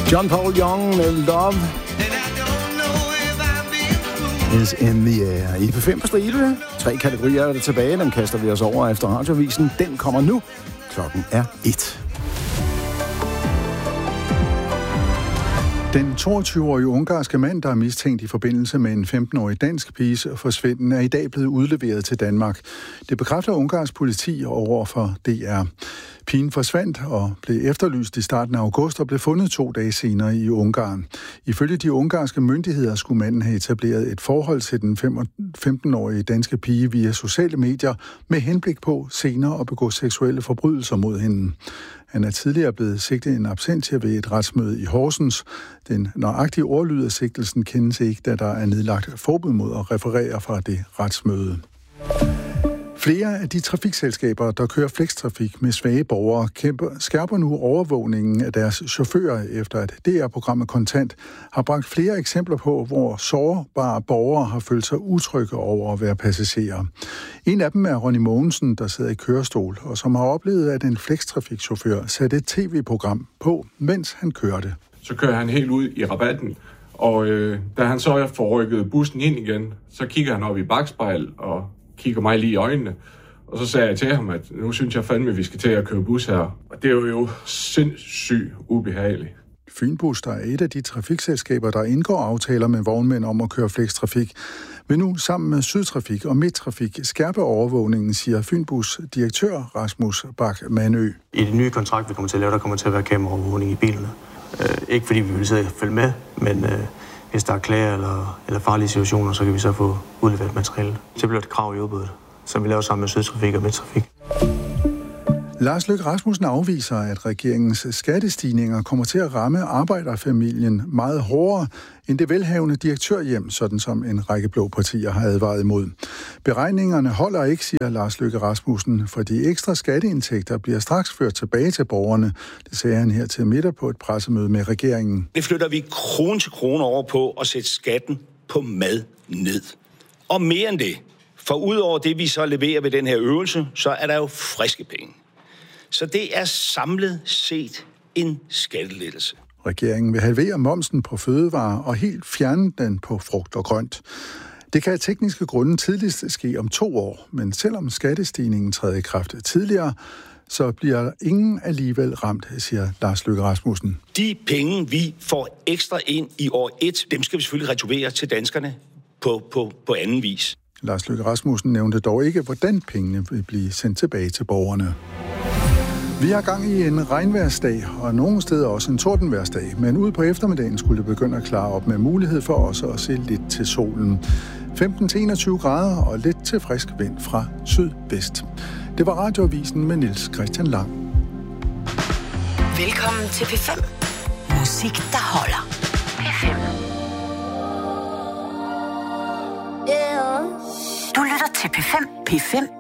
John Paul Young med Love is in the air. I P5 på stribe. 3 kategorier er der tilbage. Dem kaster vi os over efter radiovisen. Den kommer nu. Klokken er 1. Den 22-årige ungarske mand, der er mistænkt i forbindelse med en 15-årig dansk piges forsvinden, er i dag blevet udleveret til Danmark. Det bekræfter ungarsk politi over for DR. Pigen forsvandt og blev efterlyst i starten af august og blev fundet 2 dage senere i Ungarn. Ifølge de ungarske myndigheder skulle manden have etableret et forhold til den 15-årige danske pige via sociale medier med henblik på senere at begå seksuelle forbrydelser mod hende. Han er tidligere blevet sigtet en absentia ved et retsmøde i Horsens. Den nøjagtige ordlyd af sigtelsen kendes ikke, da der er nedlagt forbud mod at referere fra det retsmøde. Flere af de trafikselskaber, der kører flextrafik med svage borgere, skærper nu overvågningen af deres chauffører, efter at DR-programmet Kontant har bragt flere eksempler på, hvor sårbare borgere har følt sig utrygge over at være passagerer. En af dem er Ronny Mogensen, der sidder i kørestol, og som har oplevet, at en flextrafikchauffør satte et tv-program på, mens han kørte. Så kører han helt ud i rabatten, og da han så får rykket bussen ind igen, så kigger han op i bakspejl og kigger mig lige i øjnene, og så sagde jeg til ham, at nu synes jeg fandme, at vi skal til at køre bus her. Og det er jo sindssygt ubehageligt. Fynbus, der er et af de trafikselskaber, der indgår aftaler med vognmænd om at køre flextrafik, vil nu sammen med Sydtrafik og Midttrafik skærpe overvågningen, siger Fynbus direktør Rasmus Bak-Manø. I det nye kontrakt, vi kommer til at lave, der kommer til at være kameraovervågning i bilerne. Ikke fordi vi vil sidde og følge med, men hvis der er klager eller farlige situationer, så kan vi så få udleveret materiale. Så bliver det et krav i udbuddet, som vi laver sammen med Sydtrafik og Midttrafik. Lars Løkke Rasmussen afviser, at regeringens skattestigninger kommer til at ramme arbejderfamilien meget hårdere end det velhavende direktørhjem, sådan som en række blå partier har advaret imod. Beregningerne holder ikke, siger Lars Løkke Rasmussen, for de ekstra skatteindtægter bliver straks ført tilbage til borgerne. Det sagde han her til middag på et pressemøde med regeringen. Det flytter vi krone til krone over på at sætte skatten på mad ned. Og mere end det, for udover det, vi så leverer ved den her øvelse, så er der jo friske penge. Så det er samlet set en skattelettelse. Regeringen vil halvere momsen på fødevarer og helt fjerne den på frugt og grønt. Det kan af tekniske grunde tidligst ske om 2 år, men selvom skattestigningen træder i kraft tidligere, så bliver ingen alligevel ramt, siger Lars Løkke Rasmussen. De penge, vi får ekstra ind i år 1, dem skal vi selvfølgelig returvere til danskerne på anden vis. Lars Løkke Rasmussen nævnte dog ikke, hvordan pengene vil blive sendt tilbage til borgerne. Vi har gang i en regnværsdag, og nogle steder også en tordenværsdag, men ude på eftermiddagen skulle det begynde at klare op med mulighed for også at se lidt til solen. 15-21 grader og lidt til frisk vind fra sydvest. Det var Radioavisen med Niels Christian Lang. Velkommen til P5. Musik, der holder. P5. Du lytter til P5. P5